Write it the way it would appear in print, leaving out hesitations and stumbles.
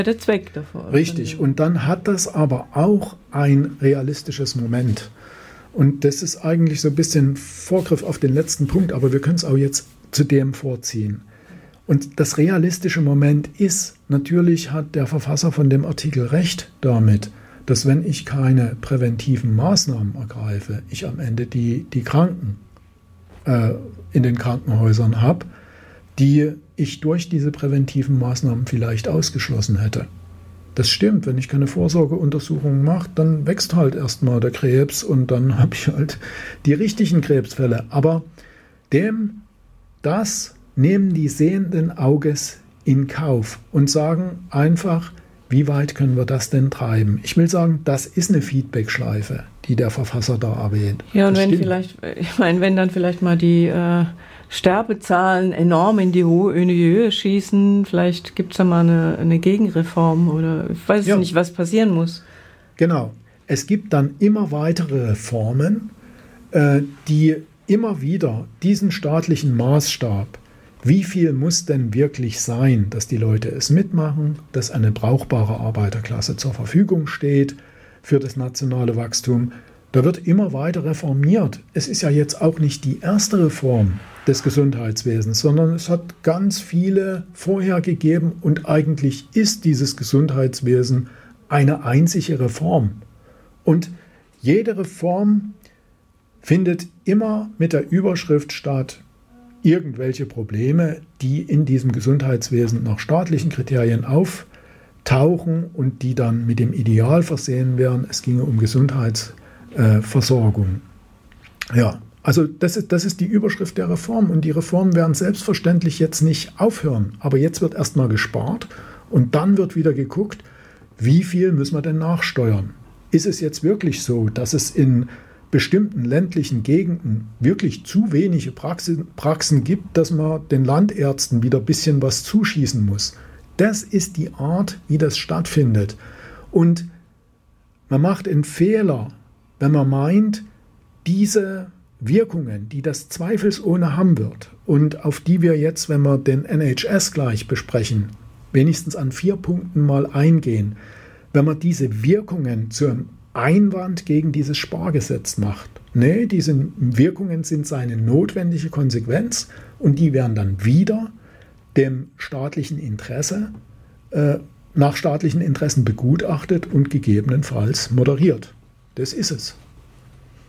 der Zweck davon. Richtig. Und dann hat das aber auch ein realistisches Moment. Und das ist eigentlich so ein bisschen Vorgriff auf den letzten Punkt, aber wir können es auch jetzt zu dem vorziehen. Und das realistische Moment ist, natürlich hat der Verfasser von dem Artikel recht damit, dass wenn ich keine präventiven Maßnahmen ergreife, ich am Ende die Kranken in den Krankenhäusern habe, die ich durch diese präventiven Maßnahmen vielleicht ausgeschlossen hätte. Das stimmt, wenn ich keine Vorsorgeuntersuchungen mache, dann wächst halt erstmal der Krebs und dann habe ich halt die richtigen Krebsfälle. Aber das nehmen die sehenden Auges in Kauf und sagen einfach, wie weit können wir das denn treiben? Ich will sagen, das ist eine Feedback-Schleife, die der Verfasser da erwähnt. Ja, und wenn dann vielleicht mal die Sterbezahlen enorm in die Höhe schießen, vielleicht gibt es da mal eine Gegenreform oder ich weiß nicht, was passieren muss. Genau. Es gibt dann immer weitere Reformen, die immer wieder diesen staatlichen Maßstab, wie viel muss denn wirklich sein, dass die Leute es mitmachen, dass eine brauchbare Arbeiterklasse zur Verfügung steht für das nationale Wachstum, da wird immer weiter reformiert. Es ist ja jetzt auch nicht die erste Reform des Gesundheitswesens, sondern es hat ganz viele vorher gegeben und eigentlich ist dieses Gesundheitswesen eine einzige Reform. Und jede Reform findet immer mit der Überschrift statt, irgendwelche Probleme, die in diesem Gesundheitswesen nach staatlichen Kriterien auftauchen und die dann mit dem Ideal versehen werden, es ginge um Gesundheitsversorgung. Ja, also das ist die Überschrift der Reform und die Reformen werden selbstverständlich jetzt nicht aufhören, aber jetzt wird erstmal gespart und dann wird wieder geguckt, wie viel müssen wir denn nachsteuern? Ist es jetzt wirklich so, dass es in bestimmten ländlichen Gegenden wirklich zu wenige Praxen gibt, dass man den Landärzten wieder ein bisschen was zuschießen muss? Das ist die Art, wie das stattfindet. Und man macht einen Fehler, wenn man meint, diese Wirkungen, die das zweifelsohne haben wird und auf die wir jetzt, wenn wir den NHS gleich besprechen, wenigstens an 4 Punkten mal eingehen, wenn man diese Wirkungen zum Einwand gegen dieses Spargesetz macht. Nee, diese Wirkungen sind seine notwendige Konsequenz und die werden dann wieder dem staatlichen Interesse, nach staatlichen Interessen begutachtet und gegebenenfalls moderiert. Das ist es.